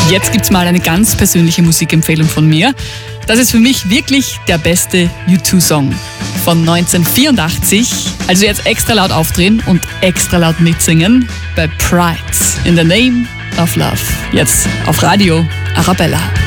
Jetzt gibt's mal eine ganz persönliche Musikempfehlung von mir. Das ist für mich wirklich der beste U2-Song von 1984. Also jetzt extra laut aufdrehen und extra laut mitsingen bei Pride. In the Name of Love. Jetzt auf Radio Arabella.